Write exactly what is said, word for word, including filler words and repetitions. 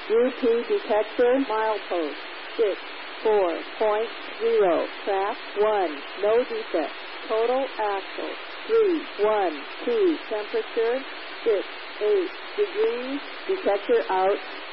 U P detector milepost six four point zero. Track one. No defect. Total axle three one two. Temperature six eight degrees. Detector out.